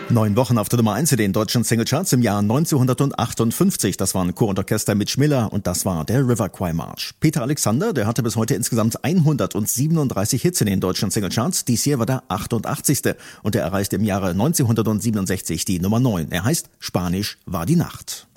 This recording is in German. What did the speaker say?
9 Wochen auf der Nummer 1 in den deutschen Singlecharts im Jahr 1958. Das waren Chor und Orchester Mitch Miller und das war der River Kwai March. Peter Alexander, der hatte bis heute insgesamt 137 Hits in den deutschen Singlecharts. Dies hier war der 88. und er erreichte im Jahre 1967 die Nummer 9. Er heißt Spanisch war die Nacht.